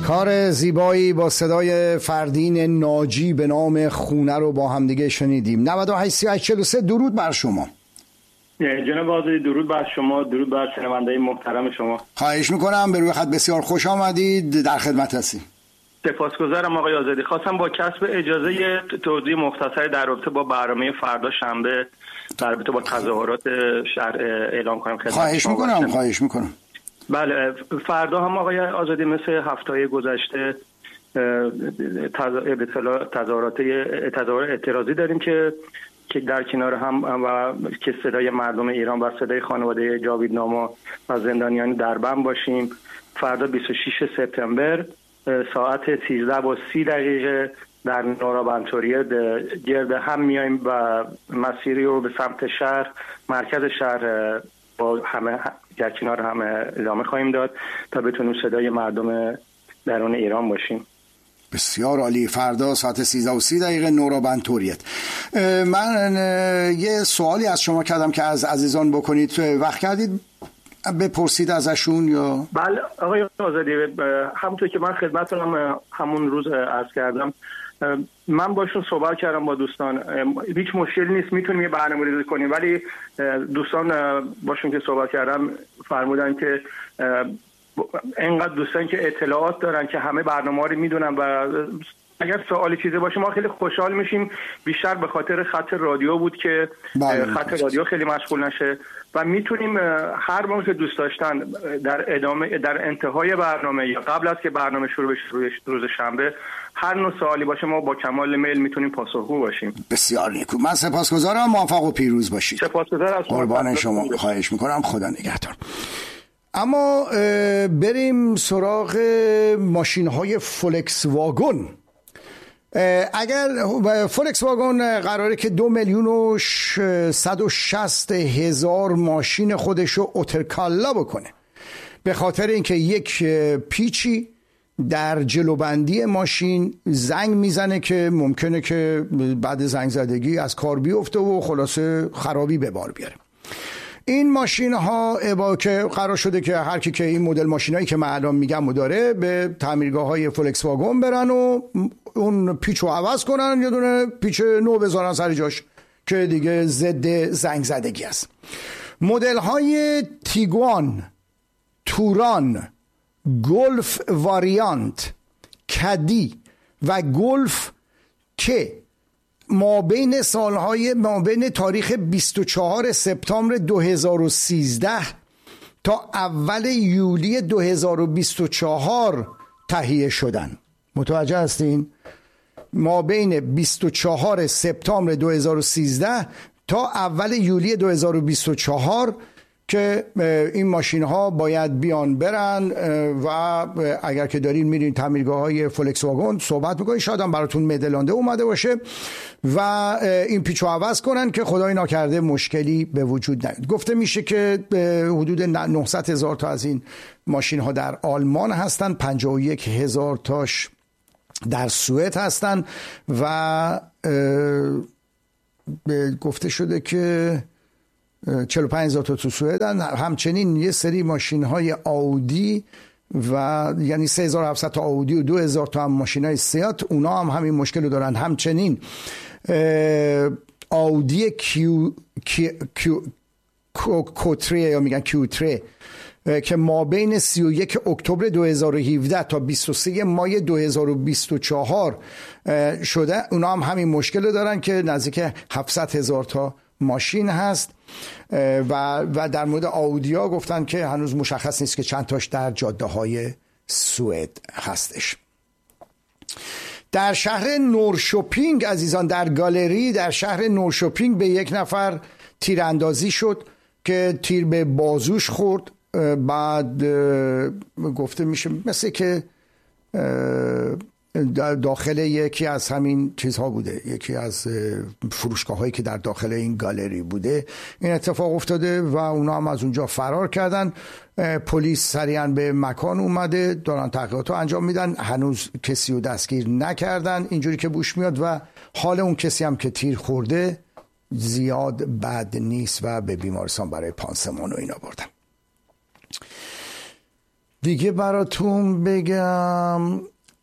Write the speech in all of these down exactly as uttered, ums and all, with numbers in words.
کار زیبایی با صدای فردین ناجی به نام خونه رو با همدیگه شنیدیم. نود و هشت سی و هشت چهل و سه درود بر شما. جناب آزادی درود بر شما، درود بر شنونده محترم شما. خواهش میکنم، به روی خط بسیار خوش آمدید، در خدمت هستیم. سپاسگزارم آقای آزادی. خواستم با کسب اجازه توضیح مختصری در رابطه با برنامه فردا شنبه در رابطه با تظاهرات شهر اعلام کنم خدمت. خواهش میکنم خواهش میکنم بله، فردا هم آقای آزادی مثل هفته‌های گذشته تظاهرات تظاهرات اعتراضی داریم که که در کنار هم و که صدای مردم ایران و صدای خانواده جاویدنما و زندانیان دربند باشیم. فردا بیست و ششم سپتامبر ساعت سیزده و سی دقیقه در نورابنتوریه گرد هم میایم و مسیری رو به سمت شهر، مرکز شهر با همه در کنار هم ادامه خواهیم داد تا بتونیم صدای مردم درون ایران باشیم. بسیار عالی. فردا ساعت سیزده و سی دقیقه نورابنتوریت. من یه سوالی از شما کردم که از عزیزان بکنید، وقت کردید بپرسید ازشون یا؟ بله آقای آزادی، همونطور که من خدمتتونم همون روز عرض کردم، من باشون صحبت کردم با دوستان، هیچ مشکلی نیست، میتونیم یه برنامه‌ریزی کنیم، ولی دوستان باشون که صحبت کردم فرمودن که اینقدر دوستان که اطلاعات دارن که همه برنامه‌ها رو میدونن و اگر سوالی چیزی باشه ما خیلی خوشحال میشیم. بیشتر به خاطر خط رادیو بود که خط رادیو خیلی مشغول نشه و میتونیم هر موقع که دوست داشتن در ادامه در انتهای برنامه یا قبل از که برنامه شروع بشه روز شنبه هر نوع سوالی باشه ما با کمال میل میتونیم پاسخگو باشیم. بسیار نیکو. من سپاسگزارم، موفق و پیروز باشید. سپاسگزار از قربان شما. خواهش میکنم. خدا نگهدار. اما بریم سراغ ماشین های فولکس واگن. اگر فولکس واگن قراره که دو میلیون و صد و شصت هزار ماشین خودشو اوترکالا بکنه به خاطر اینکه یک پیچی در جلوبندی ماشین زنگ میزنه که ممکنه که بعد زنگ زدگی از کار بیفته و خلاصه خرابی به بار بیاره. این ماشین ها با که قرار شده که هر کی که این مدل ماشین هایی که من الان میگم داره به تعمیرگاه های فولکس واگن برن و اون پیچ رو عوض کنن، یه دونه پیچ نو بذارن سر جاش که دیگه ضد زنگ زدگی است. مدل های تیگوان، توران، گلف واریانت، کدی و گلف که ما بین سالهای ما بین تاریخ بیست و چهارم سپتامبر دو هزار و سیزده تا اول یولی دو هزار و بیست و چهار تهیه شدن. متوجه هستین؟ ما بین بیست و چهارم سپتامبر دو هزار و سیزده تا اول یولی دو هزار و بیست و چهار که این ماشین ها باید بیان برن و اگر که دارین میرین تعمیرگاه های فولکس واگن صحبت میکنین، شاید هم براتون مدلانده اومده باشه و این پیچو عوض کنن که خدای ناکرده مشکلی به وجود نیاد. گفته میشه که حدود نهصد هزار تا از این ماشین ها در آلمان هستن، پنجاه و یک هزار تاش در سوئد هستن و گفته شده که چهل و پنج هزار تا تو سوئدن. همچنین یه سری ماشین های آودی و یعنی سه هزار و هفتصد تا آودی و دو هزار تا هم ماشین های سیات، اونا هم همین مشکل رو دارن. همچنین آودی کیو کیو کوتری یا میگن کیوتری که ما بین سی و یک اکتبر دو هزار و هفده تا بیست و سوم مای دو هزار و بیست و چهار شده، اونا هم همین مشکل رو دارن که نزدیک هفتصد هزار تا ماشین هست و و در مورد آودیا گفتن که هنوز مشخص نیست که چند تاش در جاده های سوئد هستش. در شهر نورشوپینگ عزیزان، در گالری در شهر نورشوپینگ به یک نفر تیراندازی شد که تیر به بازوش خورد. بعد گفته میشه مثل که داخل یکی از همین چیزها بوده، یکی از فروشگاه هایی که در داخل این گالری بوده این اتفاق افتاده و اونا هم از اونجا فرار کردن. پلیس سریعا به مکان اومده، دارن تحقیقات رو انجام میدن، هنوز کسی رو دستگیر نکردن اینجوری که بوش میاد و حال اون کسی هم که تیر خورده زیاد بد نیست و به بیمارستان برای پانسمان و اینا بردن. دیگه براتون بگم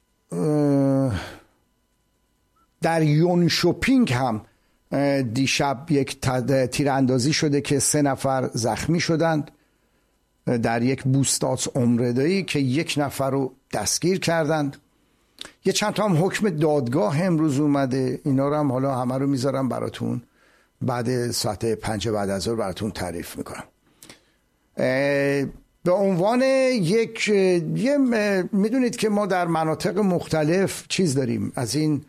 در یونشوپینگ هم دیشب یک تیراندازی شده که سه نفر زخمی شدند در یک بوستاس عمردایی که یک نفر رو دستگیر کردند. یه چند تا هم حکم دادگاه امروز اومده، اینا رو هم حالا همه رو میذارم براتون بعد ساعت پنج بعد از ظهر براتون تعریف میکنم. به عنوان یک یه میدونید که ما در مناطق مختلف چیز داریم، از این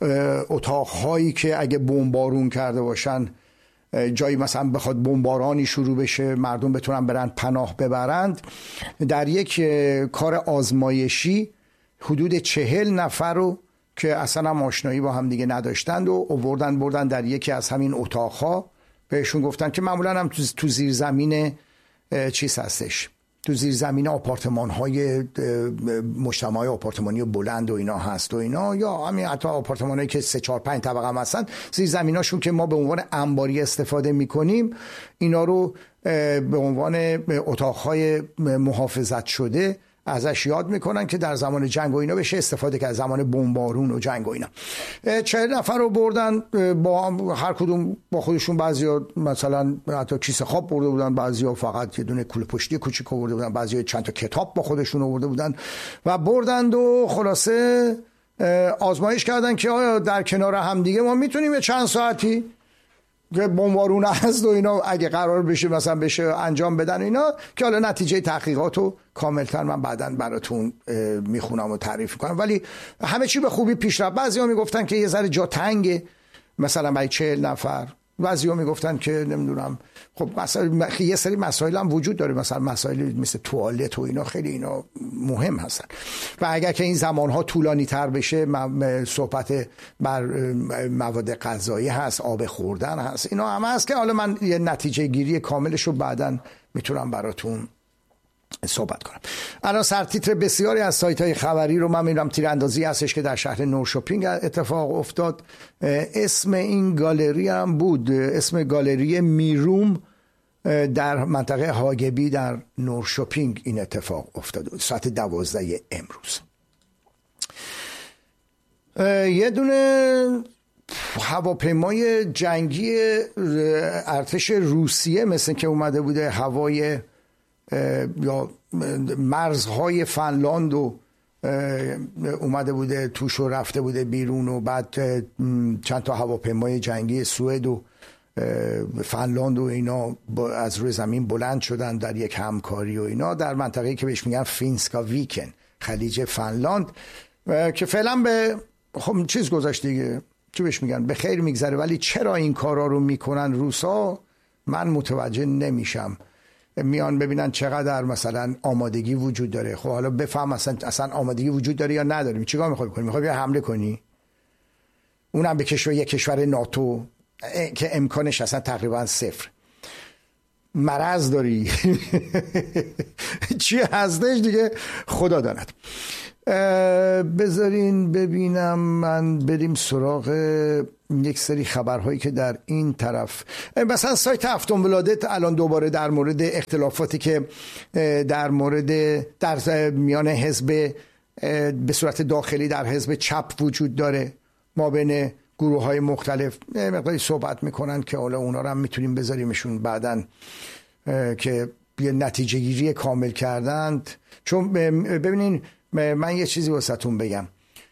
اتاقهایی که اگه بمبارون کرده باشن، جایی مثلا بخواد بمبارانی شروع بشه مردم بتونن برن پناه ببرند، در یک کار آزمایشی حدود چهل نفر رو که اصلا هم آشنایی با هم دیگه نداشتند و آوردن بردن در یکی از همین اتاقها. بهشون گفتن که معمولا هم تو زیر زمین چیز هستش، تو زیر زمین آپارتمان های مجتمع های آپارتمانی بلند و اینا هست و اینا، یا همین حتی آپارتمان هایی که سه چهار پنج طبقه هم هستن، زیر زمین هاشون که ما به عنوان انباری استفاده میکنیم، اینا رو به عنوان اتاق های محافظت شده ازش یاد میکنن که در زمان جنگ و اینا بشه استفاده کرد، زمان بمبارون و جنگ و اینا. چهل نفر رو بردن، با هر کدوم با خودشون، بعضیا مثلا حتی کیسه خواب برده بودن، بعضیا فقط یه دونه کوله پشتی کوچیک آورده بودن، بعضیا چند تا کتاب با خودشون آورده بودن و بردند و خلاصه آزمایش کردن که آیا در کنار هم دیگه ما میتونیم یه چند ساعتی که بمبارون هست و اینا اگه قرار بشه مثلا بشه انجام بدن اینا، که حالا نتیجه تحقیقاتو کاملتر من بعداً براتون میخونم و تعریف کنم. ولی همه چی به خوبی پیش رفت. بعضیا میگفتن که یه ذره جا تنگه مثلا برای چهل نفر، بعضیا میگفتن که نمیدونم، خب مثلا یه سری مسائل هم وجود داره، مثلا مسائل مثل توالت و اینا خیلی اینا مهم هستن و اگر که این زمانها طولانی تر بشه صحبت بر مواد غذایی هست، آب خوردن هست، اینا همه هست که حالا من یه نتیجه گیری کاملش رو بعداً میتونم براتون صحبت کنم. الان سرتیتر بسیاری از سایت های خبری رو من میبینم تیراندازی هستش که در شهر نورشوپینگ اتفاق افتاد. اسم این گالری هم بود، اسم گالری میروم در منطقه هاگبی در نورشوپینگ این اتفاق افتاد ساعت دوازده امروز. یه دونه هواپیمای جنگی ارتش روسیه مثل که اومده بوده هوای یا مرزهای فنلاند و اومده بوده توش و رفته بوده بیرون و بعد چند تا هواپیمای جنگی سوئد و فنلاند و اینا از روی زمین بلند شدن در یک همکاری و اینا در منطقه‌ای که بهش میگن فینسکا ویکن، خلیج فنلاند، که فعلا به خب چیز گذاشت دیگه، چی بهش میگن، به خیر میگذره. ولی چرا این کارا رو میکنن روسا من متوجه نمیشم. میان ببینن چقدر مثلا آمادگی وجود داره. خب حالا بفهم اصلا اصلا آمادگی وجود داره یا نداره. چیکار میخوای بکنی؟ میخوای بیا حمله کنی؟ اونم به کشور یک کشور ناتو که امکانش اصلا تقریبا صفر. مرض داری چی هستش دیگه خدا داند. بذارین ببینم من بریم سراغ یک سری خبرهایی که در این طرف، مثلا سایت هفتم ولادت الان دوباره در مورد اختلافاتی که در مورد در میان حزب به صورت داخلی در حزب چپ وجود داره ما بین گروه های مختلف مقداری صحبت میکنن که حالا اونا رو هم میتونیم بذاریمشون بعدن که یه نتیجه گیری کامل کردند. چون ببینین من یه چیزی واسهتون بگم،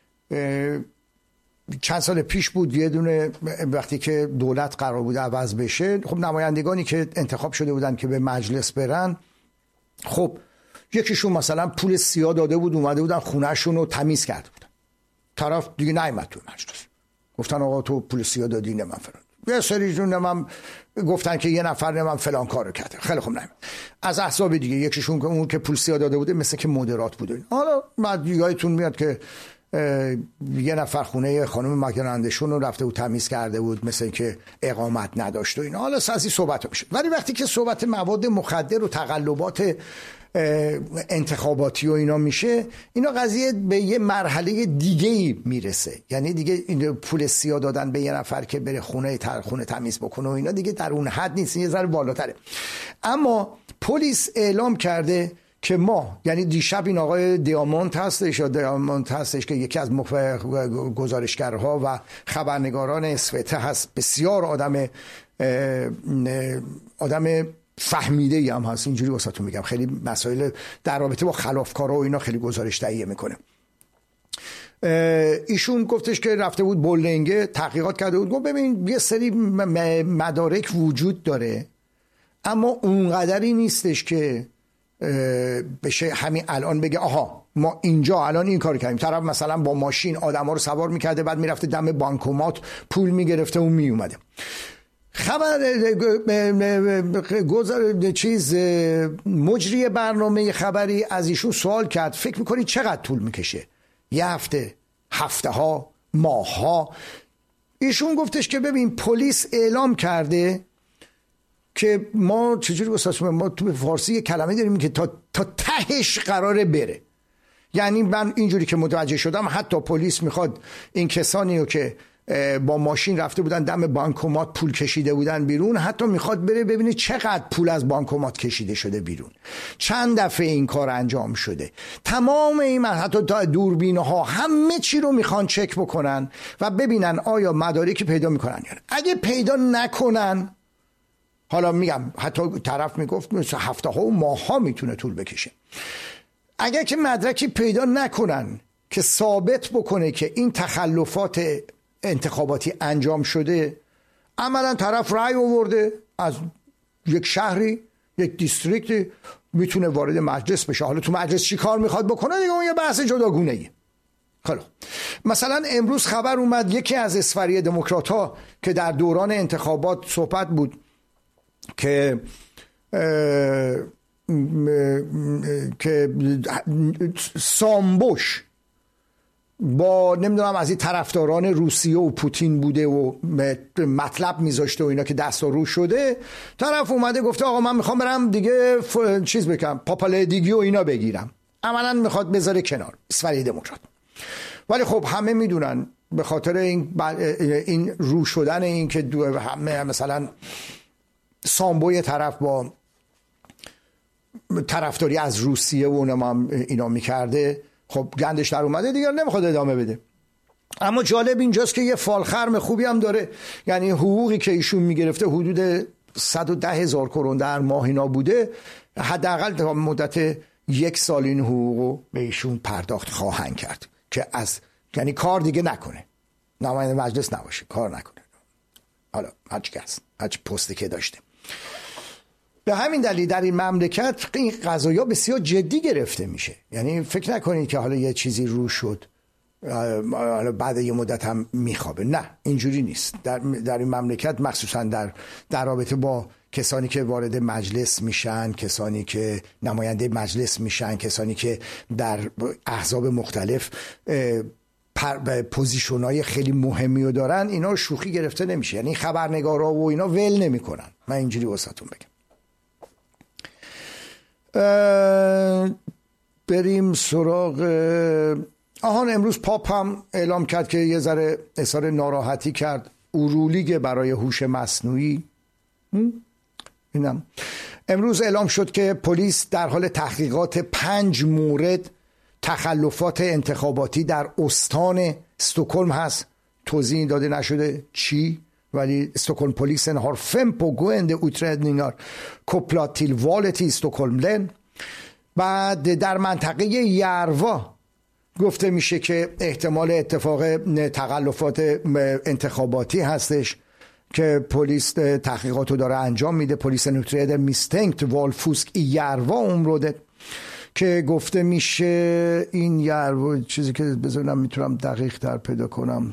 چند سال پیش بود یه دونه وقتی که دولت قرار بود عوض بشه، خب نمایندگانی که انتخاب شده بودن که به مجلس برن، خب یکیشون مثلا پول سیاه داده بود اومده بودن خونهشون رو تمیز کرده بودن، طرف دیگه نیامد تو مجلس، گفتن آقا تو پول سیاه دادی نه من فلان. یه سریشون هم گفتن که یه نفر نه من فلان کارو کرده، خیلی خوب نیامد. از احزاب دیگه یکیشون که اون که پول سیاه داده بوده مثل که مودرات بوده. حالا بعد یادتون میاد که یه نفر خونه خانم مگرندشون رو رفته بود تمیز کرده بود مثل که اقامت نداشت و اینا. حالا سازی صحبت میشه، ولی وقتی که صحبت مواد مخدر و تقلبات انتخاباتی و اینا میشه، اینا قضیه به یه مرحله دیگه ای میرسه. یعنی دیگه این پول سیاه دادن به یه نفر که بره خونه تر خونه تمیز بکنه و اینا دیگه در اون حد نیست، یه ذره بالاتره. اما پلیس اعلام کرده که ما، یعنی دیشب این آقای دیامونت هستش یا دیامونت هستش که یکی از گزارشگرها و خبرنگاران اسوته هست، بسیار آدم آدم فهمیده ای هم هست، اینجوری واسهتون میگم، خیلی مسائل در رابطه با خلافکارا و اینا خیلی گزارش تهیه میکنه. ایشون گفتش که رفته بود بولنگه تحقیقات کرده بود، گفت ببین یه سری مدارک وجود داره اما اونقدری نیستش که بشه همین الان بگه آها ما اینجا الان این کار کردیم. طرف مثلا با ماشین آدما رو سوار میکرده بعد میرفته دم بانکومات پول میگرفته و میومده. خبر گذار چیز مجری برنامه خبری از ایشون سوال کرد فکر میکنی چقدر طول میکشه؟ یه هفته، هفته ها، ماه ها؟ ایشون گفتش که ببین پلیس اعلام کرده که ما چجوری واسه ما تو فارسی یه کلمه داریم که تا تا تهش قراره بره. یعنی من اینجوری که متوجه شدم حتی پلیس میخواد این کسانی رو که با ماشین رفته بودن دم بانکومات پول کشیده بودن بیرون، حتی میخواد بره ببینه چقدر پول از بانکومات کشیده شده بیرون، چند دفعه این کار انجام شده. تمام این حتی تا دوربینه ها همه چی رو میخوان چک بکنن و ببینن آیا مدارکی پیدا میکنن یا نه. اگه پیدا نکنن، حالا میگم حتی طرف میگفت مثل هفته ها و ماه ها میتونه طول بکشه، اگر که مدرکی پیدا نکنن که ثابت بکنه که این تخلفات انتخاباتی انجام شده، عملا طرف رأی آورده از یک شهری، یک دیستریکتی، میتونه وارد مجلس بشه. حالا تو مجلس چی کار میخواد بکنه دیگه اون یه بحث جداگونه ایه. خلا مثلا امروز خبر اومد یکی از اسفری دموکرات ها که در دوران انتخابات صحبت بود که که سامبوش با نمیدونم از این طرفداران روسیه و پوتین بوده و مطلب میذاشته و اینا که دست رو شده، طرف اومده گفته آقا من میخوام برم دیگه چیز بکنم پاپاله دیگی و اینا بگیرم، عملا میخواد بذاره کنار اسفری دموکرات. ولی خب همه میدونن به خاطر این این رو شدن این که همه مثلا سامبوی طرف با طرفداری از روسیه و اونم اینا میکرده، خب گندش در اومده دیگه نمیخواد ادامه بده. اما جالب اینجاست که یه فالخرم خوبی هم داره، یعنی حقوقی که ایشون میگرفته حدود صد و ده هزار کرون در ماه اینا بوده، حداقل تا مدت یک سال این حقوقو به ایشون پرداخت خواهند کرد که از یعنی کار دیگه نکنه، نماینده مجلس نباشه، کار نکنه، حالا هرچی کس هرچی پستی که داشته. به همین دلیل در این مملکت این قضایا بسیار جدی گرفته میشه. یعنی فکر نکنید که حالا یه چیزی رو شد حالا بعد یه مدت هم میخوابه، نه اینجوری نیست. در, در این مملکت مخصوصا در, در رابطه با کسانی که وارد مجلس میشن، کسانی که نماینده مجلس میشن، کسانی که در احزاب مختلف پوزیشن‌های خیلی مهمی رو دارن، اینا رو شوخی گرفته نمیشه. یعنی خبرنگارا و اینا ول نمیکنن. من اینجوری واسهتون بگم. بریم سراغ آهان. امروز پاپ هم اعلام کرد که یه ذره اظهار ناراحتی کرد، اورولیگ برای هوش مصنوعی. اینم امروز اعلام شد که پلیس در حال تحقیقات پنج مورد تخلفات انتخاباتی در استان استکهلم هست. توضیح داده نشده چی، ولی استکهلم پلیسن har fem pågående utredningar kopplat till valet i Stockholm län. بعد در منطقه یروا گفته میشه که احتمال اتفاق تخلفات انتخاباتی هستش که پلیس تحقیقاتو داره انجام میده. پلیس utreder misstänkt valfusk i Järva området که گفته میشه این یروا، چیزی که بذارم میتونم دقیق تر پیدا کنم،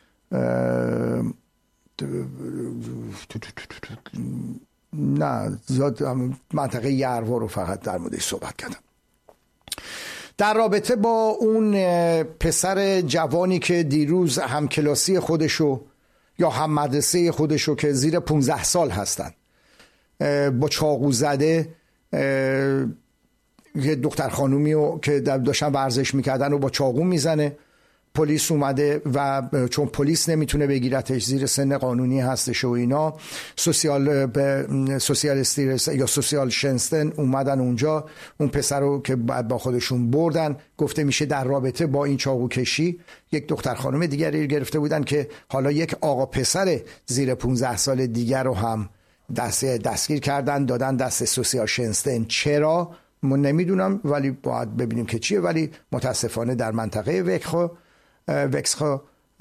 نه زیاد منطقه یروا رو فقط در موردش صحبت کردم. در رابطه با اون پسر جوانی که دیروز همکلاسی خودشو یا هم مدرسه خودشو که زیر پونزده سال هستن با چاقو زده، یه دختر خانومی رو که داشتن ورزش میکردن و با چاقو میزنه، پلیس اومده و چون پلیس نمیتونه بگیرتش، زیر سن قانونی هستش و اینا، سوسیال سوسیالیستی یا سوسیال شنستن اومدن اونجا، اون پسر رو که بعد با خودشون بردن. گفته میشه در رابطه با این چاقو کشی یک دختر خانم دیگری گرفته بودن که حالا یک آقا پسر زیر پانزده سال دیگر رو هم دست دستگیر کردن، دادن دست سوسیال شنستن. چرا؟ من نمیدونم، ولی باید ببینیم که چیه. ولی متاسفانه در منطقه وکخو وکسخو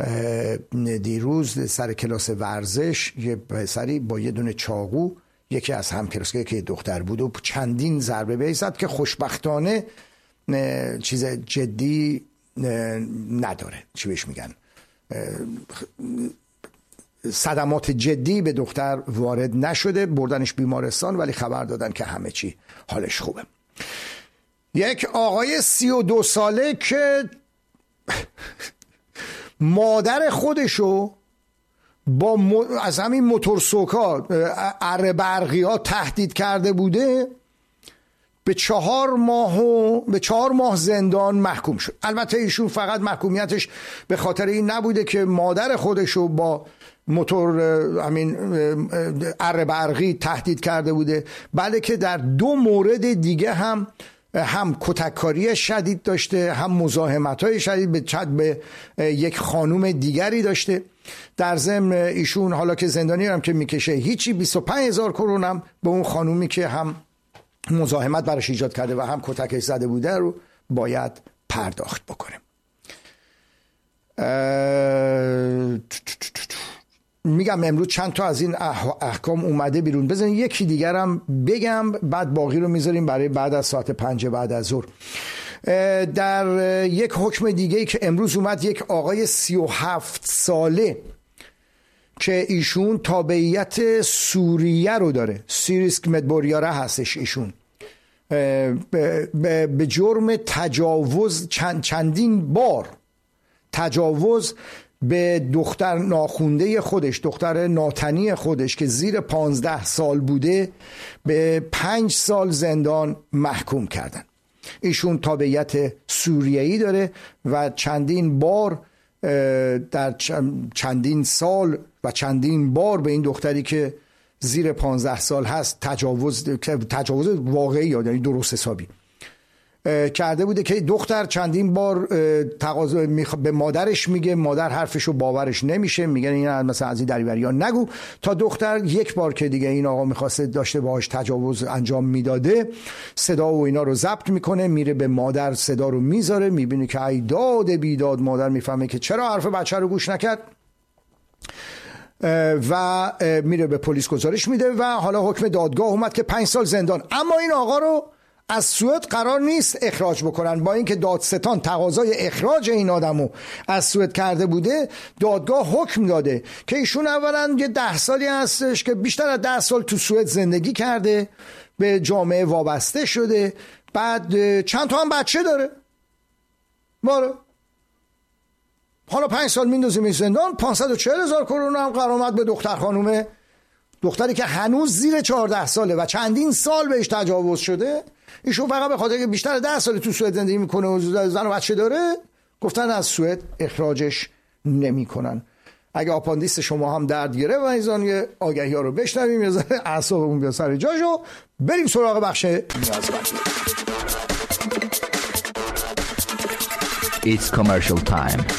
دیروز سر کلاس ورزش یه پسری با یه دونه چاقو یکی از همکلاسی‌ها که دختر بود و چندین ضربه بهش زد که خوشبختانه چیز جدی نداره، چی بهش میگن، صدمات جدی به دختر وارد نشده. بردنش بیمارستان ولی خبر دادن که همه چی حالش خوبه. یک آقای سی و دو ساله که مادر خودشو با م... از همین موتورسوکا اره برقی ها تهدید کرده بوده، به چهار ماه و به چهار ماه زندان محکوم شد. البته ایشون فقط محکومیتش به خاطر این نبوده که مادر خودشو با موتور همین اره برقی تهدید کرده بوده، بلکه در دو مورد دیگه هم هم کتککاری شدید داشته، هم مزاحمت‌های شدید به چت به یک خانوم دیگری داشته. در ضمن ایشون حالا که زندانی هم که میکشه هیچی، بیست و پنج هزار کرون هم به اون خانومی که هم مزاحمت براش ایجاد کرده و هم کتکش زده بوده رو باید پرداخت بکنه. میگم امروز چند تا از این احکام اومده بیرون. بزنین یکی دیگرم بگم، بعد باقی رو میذاریم برای بعد از ساعت پنج بعد از ظهر. در یک حکم دیگه که امروز اومد، یک آقای سی و هفت ساله که ایشون تابعیت سوریه رو داره، سیریسک مدبوریاره هستش، ایشون به جرم تجاوز چند چندین بار تجاوز به دختر ناخونده خودش، دختر ناتنی خودش که زیر پانزده سال بوده، به پنج سال زندان محکوم کردن. ایشون تابعیت سوریه‌ای داره و چندین بار در چندین سال و چندین بار به این دختری که زیر پانزده سال هست تجاوز تجاوز واقعی، یعنی درست حسابی کرده بوده که دختر چندین بار تقاضا به مادرش میگه، مادر حرفشو باورش نمیشه، میگن این مثلا از این دریوریا نگو. تا دختر یک بار که دیگه این آقا میخواسته داشته باهاش تجاوز انجام میداده، صدا و اینا رو ضبط میکنه، میره به مادر صدا رو میذاره، میبینه که ای داد بیداد، مادر میفهمه که چرا حرف بچه رو گوش نکرد و میره به پلیس گزارش میده و حالا حکم دادگاه اومد که پنج سال زندان. اما این آقا رو از سوئد قرار نیست اخراج بکنن، با اینکه دادستان تقاضای اخراج این آدمو از سوئد کرده بوده. دادگاه حکم داده که ایشون اولا یه ده سالی هستش که بیشتر از ده سال تو سوئد زندگی کرده، به جامعه وابسته شده، بعد چند تا هم بچه داره. باره حالا پنج سال میندازیم این زندان، پانصد و چهل هزار کرون هم غرامت به دختر خانومه، دختری که هنوز زیر چهارده ساله و چندین سال بهش تجاوز شده. ایشون فقط به خاطر که بیشتر ده سال تو سوئد زندگی میکنه و زن و بچه داره، گفتن از سوئد اخراجش نمیکنن. اگه آپاندیست شما هم درد گرفت و ایزان یه آگهی ها رو بشنویم، یه ذره اعصابمون بیاد سر جاشو، بریم سراغ بخش نیازمندی. It's commercial time.